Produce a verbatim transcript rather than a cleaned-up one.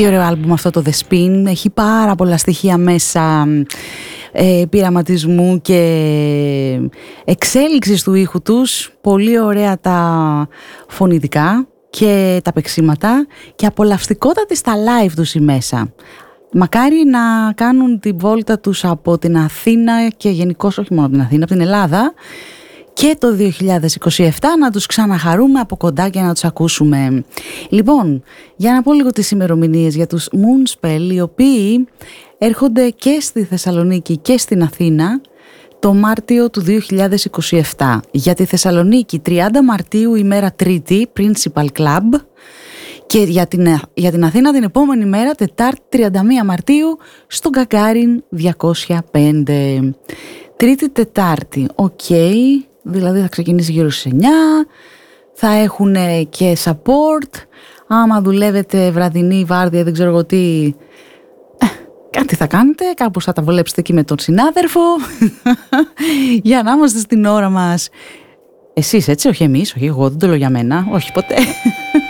Τι ωραίο άλμπουμ αυτό το The Spin. Έχει πάρα πολλά στοιχεία μέσα ε, πειραματισμού και εξέλιξης του ήχου τους. Πολύ ωραία τα φωνητικά και τα παίξηματα και απολαυστικότατη στα live τους η μέσα. Μακάρι να κάνουν την βόλτα τους από την Αθήνα και γενικώς όχι μόνο από την Αθήνα, από την Ελλάδα, και το δύο χιλιάδες είκοσι επτά να τους ξαναχαρούμε από κοντά και να τους ακούσουμε. Λοιπόν, για να πω λίγο τις ημερομηνίες για τους Moonspell, οι οποίοι έρχονται και στη Θεσσαλονίκη και στην Αθήνα το Μάρτιο του δύο χιλιάδες είκοσι επτά. Για τη Θεσσαλονίκη τριάντα Μαρτίου ημέρα Τρίτη, Principal Club, και για την, για την Αθήνα την επόμενη μέρα, Τετάρτη τριάντα μία Μαρτίου, στο Γκαγκάριν διακόσια πέντε. Τρίτη Τετάρτη, οκ, okay, δηλαδή θα ξεκινήσει γύρω στις εννιά, θα έχουν και support, άμα δουλεύετε βραδινή βάρδια, δεν ξέρω εγώ τι, ε, κάτι θα κάνετε, κάπως θα τα βολέψετε εκεί με τον συνάδελφο, για να είμαστε στην ώρα μας. Εσείς έτσι, όχι εμείς, όχι εγώ, δεν το λέω για μένα, όχι ποτέ.